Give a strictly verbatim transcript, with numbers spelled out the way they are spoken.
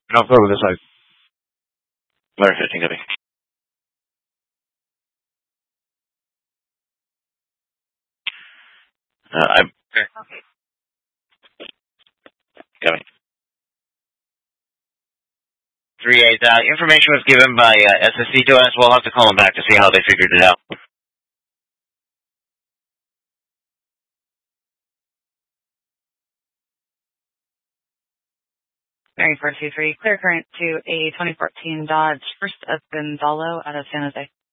No, go to this side. Letter fifteen, copy. Uh, I'm... Copy. three eight, uh, information was given by uh, S S C to us. We'll have to call them back to see how they figured it out. Mary four two three, clear current to a twenty fourteen Dodge First of Gonzalo out of San Jose.